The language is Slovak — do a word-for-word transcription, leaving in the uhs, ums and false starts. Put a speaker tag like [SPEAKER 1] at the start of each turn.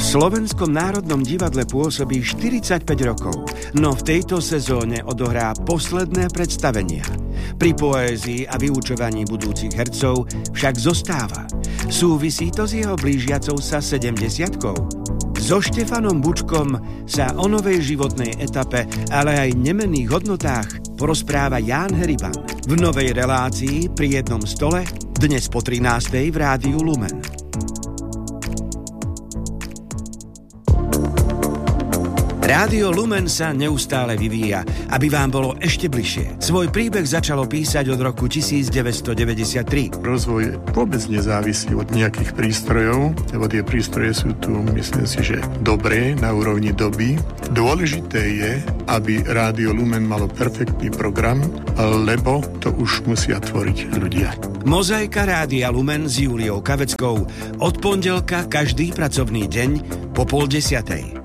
[SPEAKER 1] Slovenskom národnom divadle pôsobí štyridsaťpäť rokov, no v tejto sezóne odohrá posledné predstavenia. Pri poézii a vyučovaní budúcich hercov však zostáva. Súvisí to s jeho blížiacou sa sedemdesiatkou. So Štefanom Bučkom sa o novej životnej etape, ale aj nemenných hodnotách porozpráva Ján Heriban v novej relácii Pri jednom stole dnes po trinástej v Rádiu Lumen. Rádio Lumen sa neustále vyvíja, aby vám bolo ešte bližšie. Svoj príbeh začalo písať od roku devätnásťstodeväťdesiattri.
[SPEAKER 2] Rozvoj vôbec nezávisí od nejakých prístrojov, lebo tie prístroje sú tu, myslím si, že dobré na úrovni doby. Dôležité je, aby Rádio Lumen malo perfektný program, lebo to už musia tvoriť ľudia.
[SPEAKER 1] Mozaika Rádia Lumen s Júliou Kaveckou od pondelka každý pracovný deň po pol desiatej.